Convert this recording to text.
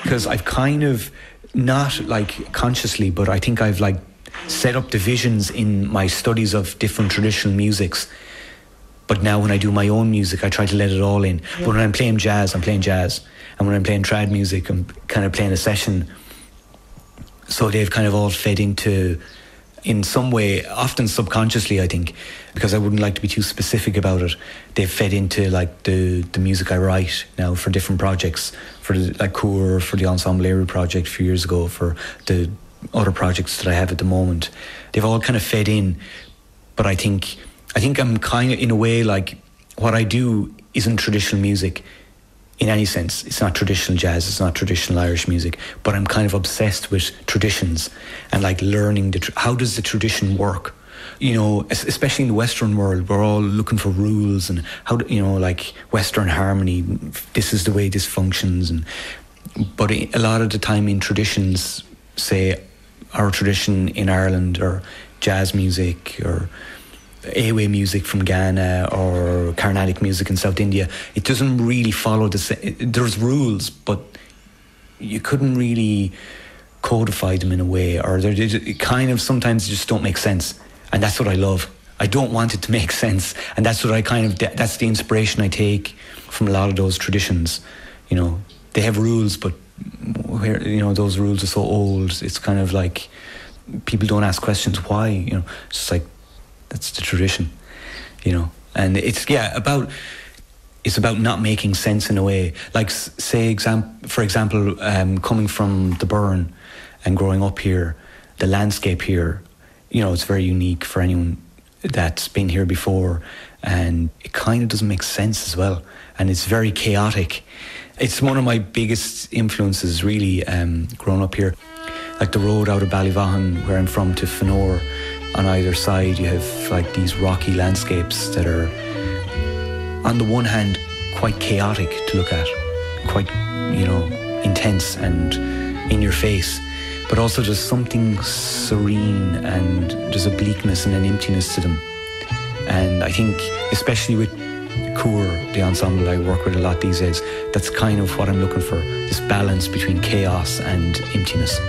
because I've kind of, not like consciously, but I think I've like set up divisions in my studies of different traditional musics. But now when I do my own music, I try to let it all in. But when I'm playing jazz, I'm playing jazz. And when I'm playing trad music, I'm kind of playing a session. So they've kind of all fed into, in some way, often subconsciously, I think, because I wouldn't like to be too specific about it. They've fed into like the music I write now for different projects, for like Cour, for the Ensemble Eru project a few years ago, for the other projects that I have at the moment. They've all kind of fed in. But I think I'm kind of, in a way, like, what I do isn't traditional music in any sense. It's not traditional jazz, it's not traditional Irish music, but I'm kind of obsessed with traditions and like learning how does the tradition work? You know, especially in the Western world, we're all looking for rules and how, you know, like Western harmony, this is the way this functions. But a lot of the time in traditions, say our tradition in Ireland, or jazz music, or Ewe music from Ghana, or Carnatic music in South India, it doesn't really follow the same. There's rules, but you couldn't really codify them in a way, or it kind of sometimes just don't make sense. And that's what I love. I don't want it to make sense, and that's what that's the inspiration I take from a lot of those traditions. You know, they have rules, but where, you know, those rules are so old, it's kind of like people don't ask questions why. You know, it's just like, that's the tradition, you know. And it's about not making sense in a way. Like, say, for example, coming from the Burren and growing up here, the landscape here, you know, it's very unique for anyone that's been here before, and it kind of doesn't make sense as well. And it's very chaotic. It's one of my biggest influences, really, growing up here. Like the road out of Ballyvaughan, where I'm from, to Fanore, on either side you have like these rocky landscapes that are, on the one hand, quite chaotic to look at, quite, you know, intense and in your face, but also there's something serene, and there's a bleakness and an emptiness to them. And I think, especially with Cour, the ensemble I work with a lot these days, that's kind of what I'm looking for, this balance between chaos and emptiness.